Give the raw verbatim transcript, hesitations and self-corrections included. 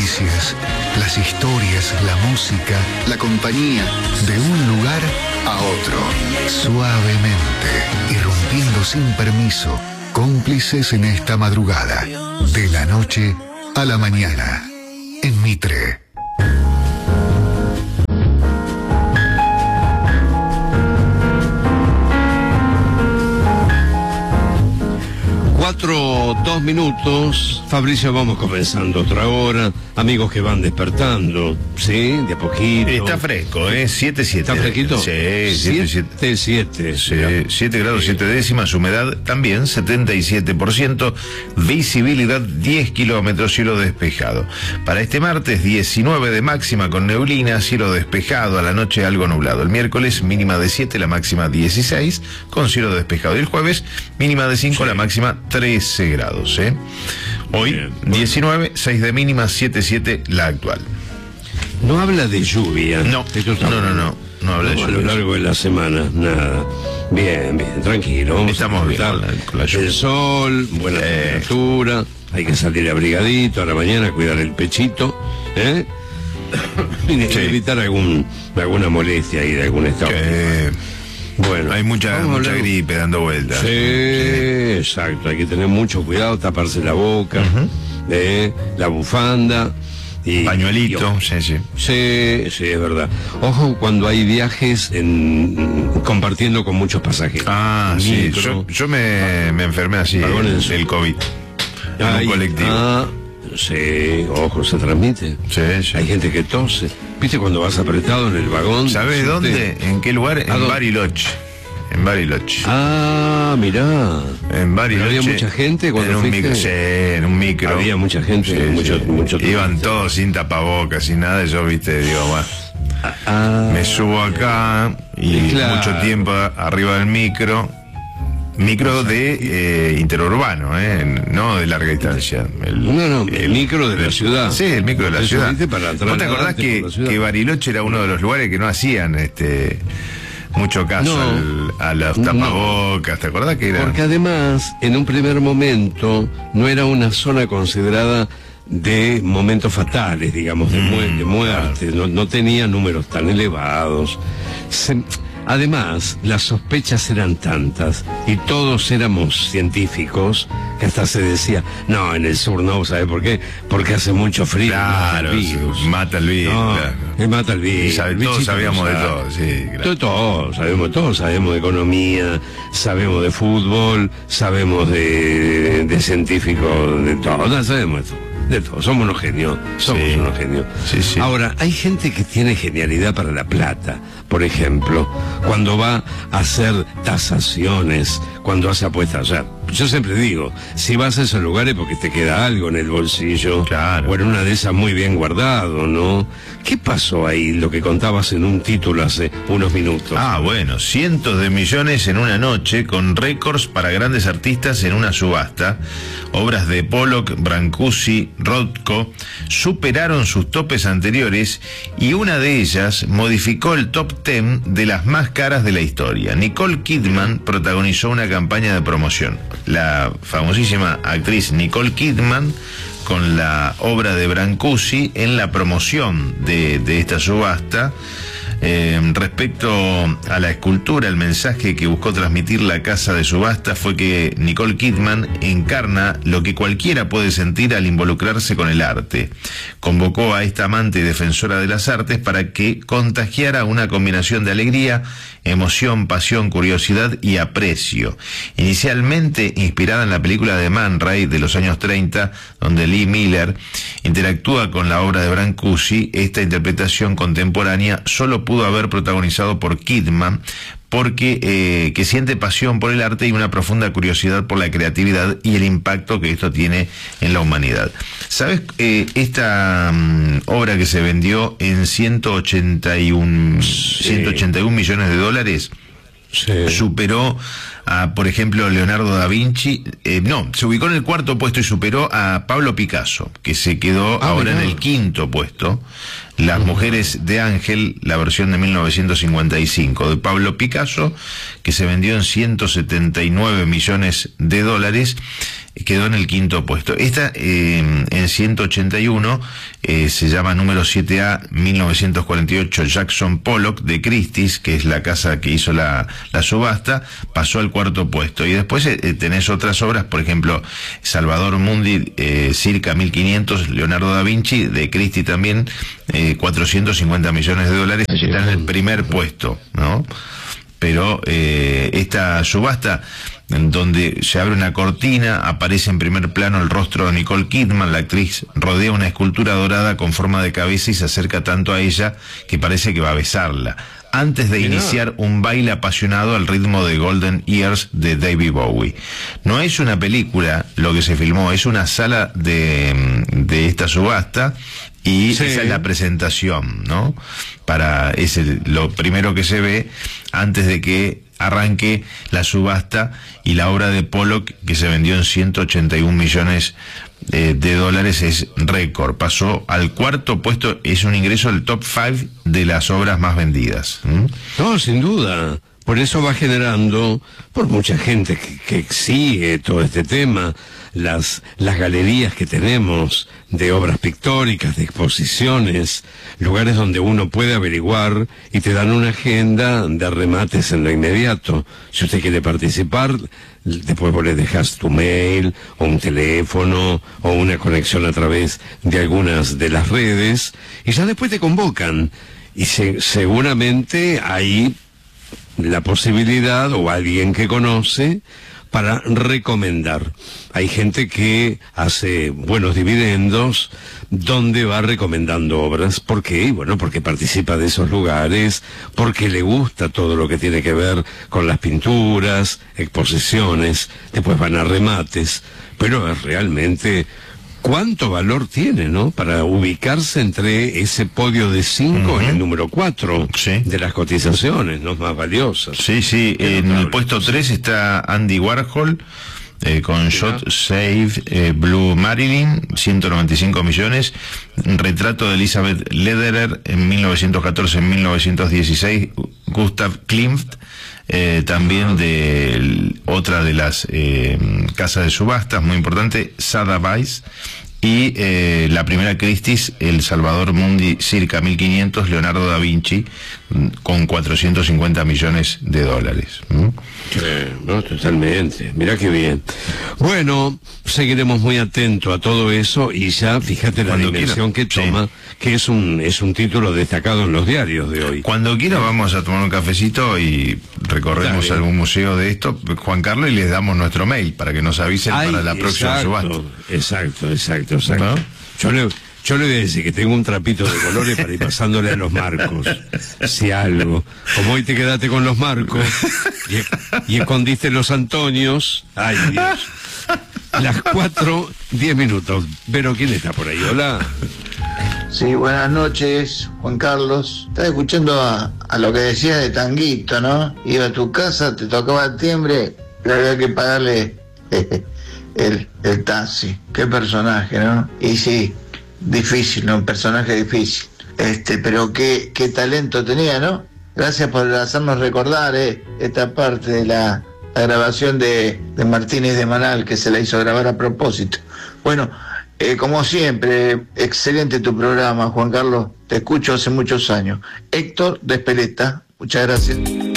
noticias, las historias, la música, la compañía, de un lugar a otro, suavemente, irrumpiendo sin permiso, cómplices en esta madrugada, de la noche a la mañana, en Mitre. Cuatro, dos minutos. Fabricio, vamos comenzando otra hora. Amigos que van despertando, ¿sí? De a poquito. Está fresco, ¿eh? siete siete. ¿Está fresquito? Sí, siete siete. Sí, siete grados, siete décimas, humedad también, setenta y siete por ciento, visibilidad diez kilómetros, cielo despejado. Para este martes, diecinueve de máxima con neblina, cielo despejado, a la noche algo nublado. El miércoles, mínima de siete, la máxima dieciséis, con cielo despejado. Y el jueves, mínima de cinco, sí, la máxima trece grados, ¿eh? Hoy, bien, diecinueve, seis de mínima, siete siete la actual. No habla de lluvia. No, no, no, no, no habla no, de lluvia. A lo largo de la semana, nada. Bien, bien, tranquilo. Vamos Estamos a bien con la, con la lluvia. El sol, buena eh. temperatura, hay que salir abrigadito a la mañana, cuidar el pechito, ¿eh? Y sí, evitar algún, alguna molestia y de algún estado. Eh. Bueno, hay mucha, mucha gripe dando vueltas. Sí, sí, exacto, hay que tener mucho cuidado, taparse la boca, uh-huh. eh, la bufanda. Y, pañuelito, y, sí, sí. Sí, sí, es verdad. Ojo cuando hay viajes en, compartiendo con muchos pasajeros. Ah, micro, sí, yo, yo me, me enfermé así, el, del COVID, en Ay, un colectivo. Ah, sí, ojo, se transmite. Sí, sí. Hay gente que tose. ¿Viste cuando vas apretado en el vagón? ¿Sabes dónde? ¿En qué lugar? En Bariloche. En Bariloche. Ah, mirá. En Bariloche. ¿Había mucha gente cuando en un fuiste? micro, sí, en un micro. Había mucha gente. Sí, mucho, sí. Mucho Iban todos sin tapabocas, sin nada. Yo, viste, digo, bueno, ah, me subo acá y claro, mucho tiempo arriba del micro. Micro de eh, interurbano, eh, no de larga distancia. El, no, no, el, el micro de la ciudad. Sí, el micro de la ciudad. Para ¿Vos te acordás que, que Bariloche era uno de los lugares que no hacían este mucho caso no, al, a los tapabocas? No. ¿Te acordás que era? Porque además, en un primer momento, no era una zona considerada de momentos fatales, digamos, de, mu de muerte. No, no tenía números tan elevados. Se, Además, las sospechas eran tantas y todos éramos científicos que hasta se decía, no, en el sur no, ¿sabe por qué? Porque hace mucho frío. Claro, el virus. Mata el virus. No, claro. Mata el virus. Sabe, el todos sabíamos de todo, sí. Claro. Todos sabemos, todos sabemos de economía, sabemos de fútbol, sabemos de, de, de científicos, de todo, no, sabemos de todo. De todo, somos unos genios, somos sí, unos genios. Sí, sí. Ahora, hay gente que tiene genialidad para la plata, por ejemplo, cuando va a hacer tasaciones, cuando hace apuestas. O sea, yo siempre digo, si vas a esos lugares porque te queda algo en el bolsillo, claro, o en una de esas muy bien guardado, ¿no? ¿Qué pasó ahí, lo que contabas en un título hace unos minutos? Ah, bueno, cientos de millones en una noche, con récords para grandes artistas en una subasta. Obras de Pollock, Brancusi, Rothko superaron sus topes anteriores y una de ellas modificó el top ten de las más caras de la historia. Nicole Kidman protagonizó una campaña de promoción. La famosísima actriz Nicole Kidman, con la obra de Brancusi en la promoción de, de esta subasta. Eh, respecto a la escultura, el mensaje que buscó transmitir la casa de subasta fue que Nicole Kidman encarna lo que cualquiera puede sentir al involucrarse con el arte. Convocó a esta amante y defensora de las artes para que contagiara una combinación de alegría, emoción, pasión, curiosidad y aprecio. Inicialmente inspirada en la película de Man Ray de los años treinta, donde Lee Miller interactúa con la obra de Brancusi, esta interpretación contemporánea solo pudo haber protagonizado por Kidman, porque eh, que siente pasión por el arte y una profunda curiosidad por la creatividad y el impacto que esto tiene en la humanidad. ¿Sabes? Eh, esta um, obra que se vendió en ciento ochenta y uno millones de dólares, sí, superó a, por ejemplo, Leonardo da Vinci. Eh, no, se ubicó en el cuarto puesto y superó a Pablo Picasso, que se quedó ah, ahora mirá. en el quinto puesto. Las mujeres de Ángel, la versión de mil novecientos cincuenta y cinco, de Pablo Picasso, que se vendió en ciento setenta y nueve millones de dólares, quedó en el quinto puesto. Esta eh, en ciento ochenta y uno eh, se llama número siete A mil novecientos cuarenta y ocho, Jackson Pollock de Christie's, que es la casa que hizo la, la subasta, pasó al cuarto puesto. Y después eh, tenés otras obras, por ejemplo, Salvador Mundi, eh, circa mil quinientos, Leonardo da Vinci, de Christie también, eh, cuatrocientos cincuenta millones de dólares, está en el primer puesto, ¿no? Pero eh, esta subasta, en donde se abre una cortina, aparece en primer plano el rostro de Nicole Kidman, la actriz rodea una escultura dorada con forma de cabeza y se acerca tanto a ella que parece que va a besarla, antes de Mirá. iniciar un baile apasionado al ritmo de Golden Years de David Bowie. No es una película lo que se filmó, es una sala de, de esta subasta, y sí, esa es la presentación, ¿no? Para es el, lo primero que se ve antes de que arranque la subasta, y la obra de Pollock, que se vendió en ciento ochenta y un millones eh, de dólares, es récord. Pasó al cuarto puesto, es un ingreso al top cinco de las obras más vendidas. ¿Mm? No, sin duda. Por eso va generando, por mucha gente que, que sigue todo este tema, las, las galerías que tenemos de obras pictóricas, de exposiciones, lugares donde uno puede averiguar y te dan una agenda de remates en lo inmediato. Si usted quiere participar, después vos le dejas tu mail, o un teléfono, o una conexión a través de algunas de las redes, y ya después te convocan. Y se, seguramente hay la posibilidad, o alguien que conoce, para recomendar. Hay gente que hace buenos dividendos donde va recomendando obras. ¿Por qué? Bueno, porque participa de esos lugares, porque le gusta todo lo que tiene que ver con las pinturas, exposiciones, después van a remates, pero es realmente cuánto valor tiene, ¿no? Para ubicarse entre ese podio de cinco uh-huh. en el número cuatro sí. de las cotizaciones, ¿no? Más valiosas. Sí, sí, es en notable. El puesto tres está Andy Warhol, eh, con Shot Save eh, Blue Marilyn, ciento noventa y cinco millones, retrato de Elizabeth Lederer en mil novecientos catorce, en mil novecientos dieciséis, Gustav Klimt, eh, también de el, otra de las eh, casas de subastas muy importante, Sotheby's, y eh, la primera Christie's, el Salvador Mundi, circa mil quinientos, Leonardo da Vinci, con cuatrocientos cincuenta millones de dólares. ¿Mm? Sí, no, totalmente. Mirá qué bien. Bueno, seguiremos muy atentos a todo eso, y ya fíjate la Cuando dimensión quiera. que toma, sí. que es un es un título destacado en los diarios de hoy. Cuando quiera vamos a tomar un cafecito y recorremos Dale. algún museo de esto, Juan Carlos, y les damos nuestro mail para que nos avisen Ay, para la próxima subasta. Exacto, exacto, exacto. ¿No? Yo le, yo le voy a decir que tengo un trapito de colores para ir pasándole a los marcos, si algo. Como hoy te quedaste con los marcos y, y escondiste los Antonios. Ay, Dios. Las cuatro, diez minutos. Pero ¿quién está por ahí? Hola. Sí, buenas noches, Juan Carlos. Estaba escuchando a, a lo que decías de Tanguito, ¿no? Iba a tu casa, te tocaba el timbre, pero había que pagarle el, el taxi. Qué personaje, ¿no? Y sí, difícil, ¿no? Un personaje difícil. Este, pero qué, qué talento tenía, ¿no? Gracias por hacernos recordar eh, esta parte de la, la grabación de, de Martínez de Manal, que se la hizo grabar a propósito. Bueno, eh, como siempre, excelente tu programa, Juan Carlos. Te escucho hace muchos años. Héctor de Espeleta, muchas gracias.